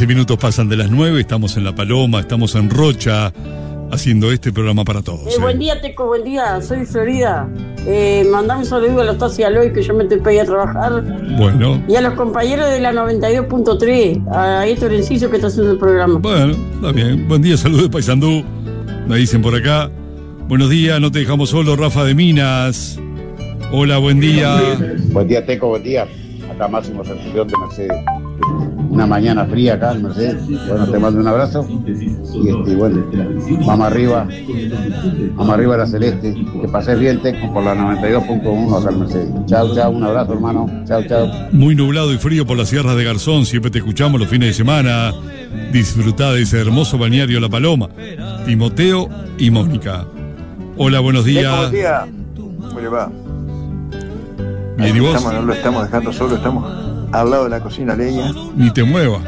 15 minutos pasan de las 9, estamos en La Paloma, estamos en Rocha, haciendo este programa para todos. Buen día, Teco, buen día, soy Florida. Mandame un saludo a los Tasi y a Aloy, que yo me estoy para ir a trabajar. Bueno. Y a los compañeros de la 92.3, a Héctor Enciso que está haciendo el programa. Bueno, está bien. Buen día, saludos de Paysandú. Me dicen por acá. Buenos días, no te dejamos solo, Rafa de Minas. Hola, buen día. Buen día, Teco, buen día. Acá Máximo Centurión de Mercedes. Una mañana fría acá en Mercedes. Bueno, te mando un abrazo. Y bueno, vamos arriba la Celeste. Que pases bien, Teco, por la 92.1 acá en Mercedes. Chao, chao, un abrazo, hermano. Chao, chao. Muy nublado y frío por las sierras de Garzón. Siempre te escuchamos los fines de semana. Disfrutá de ese hermoso balneario La Paloma. Timoteo y Mónica. Hola, buenos días. Teco, buen día. ¿Cómo le va? Bien, ¿y vos? No lo estamos dejando solo, estamos al lado de la cocina leña. Ni te muevas.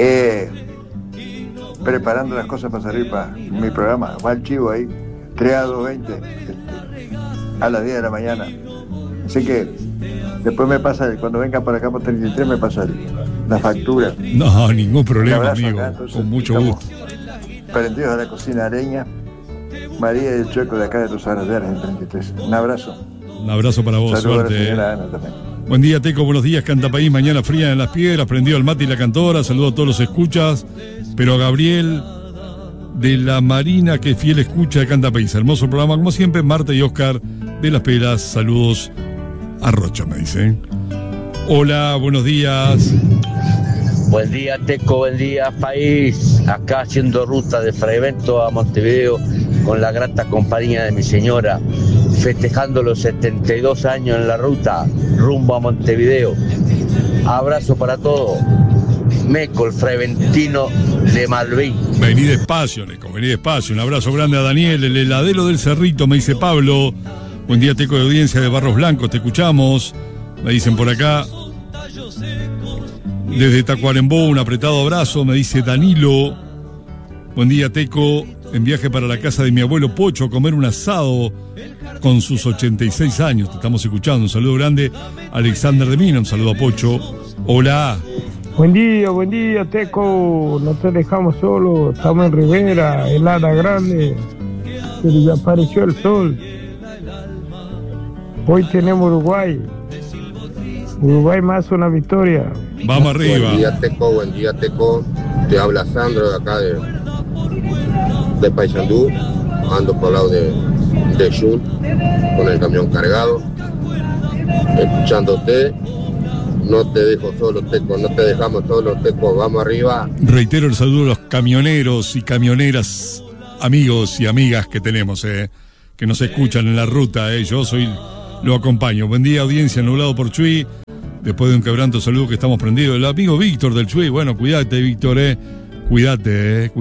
Preparando las cosas para salir para mi programa. Va el chivo ahí, 3 a 2:20, a las 10 de la mañana. Así que después me pasa, cuando venga para acá por 33, me pasa la factura. No, ningún problema, amigo. Acá, entonces, con mucho gusto. Prendidos a la cocina leña. María y el Chueco de acá de los Araderas, en 33. Un abrazo. Un abrazo para vos, saludos suerte. A la señora Ana también. Buen día, Teco, buenos días, canta país, mañana fría en Las Piedras, prendido el mate y la cantora, saludo a todos los escuchas, pero a Gabriel de la Marina, que es fiel escucha de Canta País, hermoso programa, como siempre, Marta y Oscar de Las Pelas, saludos a Rocha, me dicen. Hola, buenos días. Buen día, Teco, buen día, país, acá haciendo ruta de Frevento a Montevideo, con la grata compañía de mi señora, festejando los 72 años en la ruta, rumbo a Montevideo. Abrazo para todos. Meco, el freventino de Malvin. Vení despacio, Neco, vení despacio. Un abrazo grande a Daniel, el heladero del Cerrito, me dice Pablo. Buen día, Teco, de audiencia de Barros Blancos, te escuchamos. Me dicen por acá. Desde Tacuarembó, un apretado abrazo, me dice Danilo. Buen día, Teco. En viaje para la casa de mi abuelo Pocho a comer un asado con sus 86 años. Te estamos escuchando. Un saludo grande a Alexander de Mina. Un saludo a Pocho. Hola. Buen día, Teco. No te dejamos solo. Estamos en Rivera, helada grande. Pero ya apareció el sol. Hoy tenemos Uruguay. Uruguay más una victoria. Vamos arriba. Buen día, Teco. Te habla Sandro de acá de Paysandú. Ando por el lado de Shun con el camión cargado. Escuchándote. No te dejo solo, Teco. No te dejamos solo, Teco. Vamos arriba. Reitero el saludo a los camioneros y camioneras, amigos y amigas que tenemos, que nos escuchan en la ruta. Yo lo acompaño. Buen día, audiencia, nublado por Chuy. Después de un quebranto saludo que estamos prendidos. El amigo Víctor del Chuy. Bueno, cuídate, Víctor, Cuídate.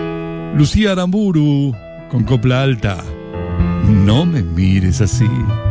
Lucía Aramburu con copla alta. No me mires así.